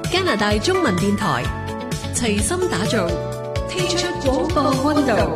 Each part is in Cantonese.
加拿大中文電台齊心打造，踢出廣播溫度。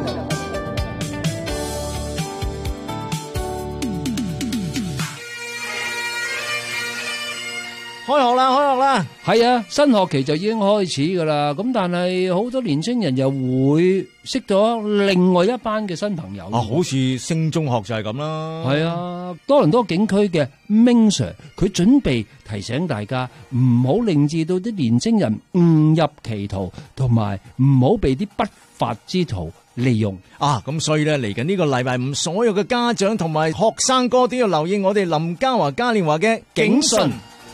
開學啦！ 係啊，新學期就已經開始噶啦。咁但係好多年青人又會識咗另外一班嘅新朋友。 好似升中學就係咁啦。 係啊，多倫多警區嘅 Ming Sir 佢準備提醒大家唔好令至到啲年青人誤入歧途，同埋唔好被啲不法之徒利用。 咁所以咧，嚟緊呢個禮拜五，所有嘅家長同埋學生哥都要留意我哋林嘉華嘉年華嘅警訊。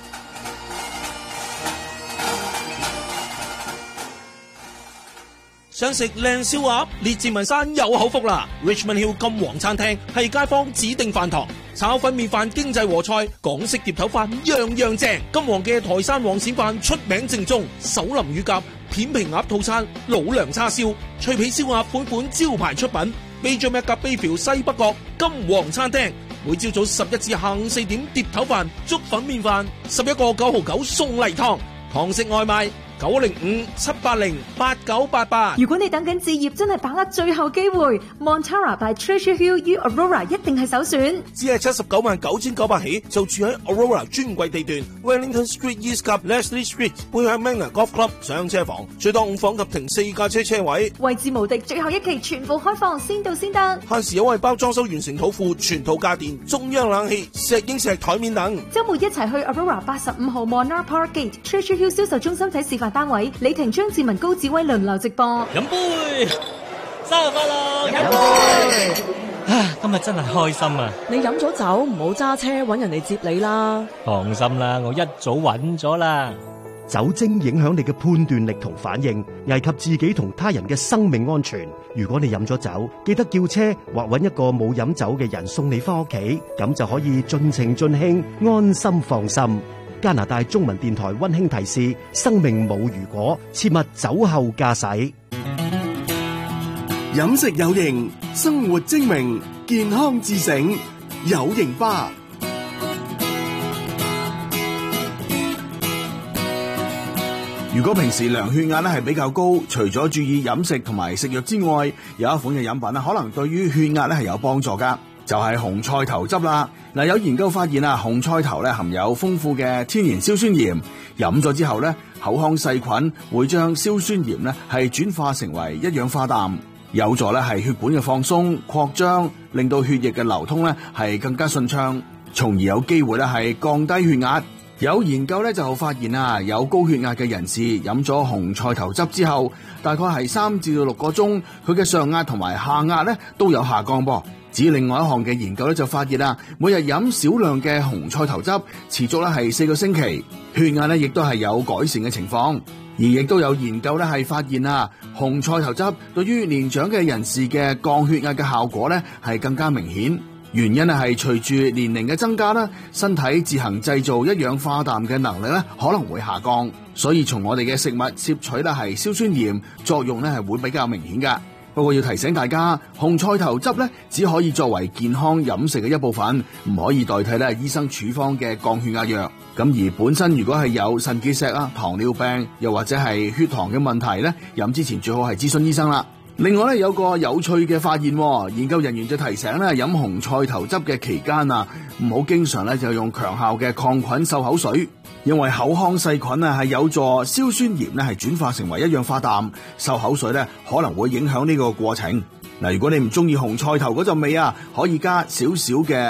想食靚燒鴨，列治文山有口福啦 ！Richmond Hill 金皇餐廳係街坊指定飯堂，炒粉麵飯、經濟和菜、港式碟頭飯樣樣正。金皇嘅台山黃鱔飯出名正宗，手淋乳鴿、片皮鴨套餐、老娘叉燒、脆皮燒鴨款招牌出品。Major Macca Bayview 西北角金皇餐廳，每朝早11至下午4點碟頭飯、粥粉麵飯，11個9.9送例湯，堂食外賣。905-780-8988。 如果你等緊置業，真係把握最後機會。Montara by Treasure Hill U Aurora 一定係首選。 只係799900起，就住喺 Aurora 專櫃地段 Wellington Street East 及 Leslie Street， 背向 Manor Golf Club 上車房，最多5房及停4架車位。 位置無敵，最後一期全部開放，先到先得。 限時優惠包裝修完成土庫、全套家電、中央冷氣、石英石台面等。 週末一齊去 Aurora 85號 Monarch Park Gate Treasure Hill 銷售中心睇示範單位，李婷、張志文、高志威輪流直播。 飲杯，生日快樂！飲杯。今日真係開心啊！ 你飲咗酒唔好揸車，搵人嚟接你啦。 放心啦，我一早揾咗啦。 酒精影響你嘅判斷力同反應，危及自己同他人嘅生命安全。如果你飲咗酒，記得叫車或搵一個冇飲酒嘅人送你返屋企，咁就可以盡情盡興，安心放心。加拿大中文電台溫馨提示：生命冇如果，切勿酒後駕駛。 飲食有型，生活精明，健康自省，有型吧。如果平時量血壓咧係比較高，除咗注意飲食同埋食藥之外，有一款嘅飲品咧可能對於血壓咧係有幫助噶，就係紅菜頭汁啦。嗱，有研究發現啊，紅菜頭咧含有豐富嘅天然硝酸鹽，飲咗之後咧，口腔細菌會將硝酸鹽咧係轉化成為一氧化氮，有助咧係血管嘅放鬆擴張，令到血液嘅流通咧係更加順暢，從而有機會咧係降低血壓。有研究咧就發現啊，有高血壓嘅人士飲咗紅菜頭汁之後，大概係3至6個鐘，佢嘅上壓同埋下壓咧都有下降噃。至於另外一項嘅研究咧就發現啊，每日飲少量嘅紅菜頭汁，持續咧係4個星期，血壓咧亦都係有改善嘅情況。而亦都有研究咧係發現啊，紅菜頭汁對於年長嘅人士嘅降血壓嘅效果咧係更加明顯。原因係隨住年齡嘅增加啦，身體自行製造一氧化氮嘅能力咧可能會下降，所以從我哋嘅食物攝取咧係硝酸鹽，作用咧係會比較明顯㗎。不過要提醒大家，紅菜頭汁咧只可以作為健康飲食嘅一部分，唔可以代替咧醫生處方嘅降血壓藥。咁而本身如果係有腎結石啊、糖尿病又或者係血糖嘅問題咧，飲之前最好係諮詢醫生啦。另外咧有個有趣嘅發現，研究人員就提醒咧飲紅菜頭汁嘅期間啊，唔好經常咧就用強效嘅抗菌漱口水，因為口腔細菌啊係有助硝酸鹽咧係轉化成為一氧化氮，漱口水咧可能會影響呢個過程。嗱，如果你唔中意紅菜頭嗰陣味啊，可以加少少嘅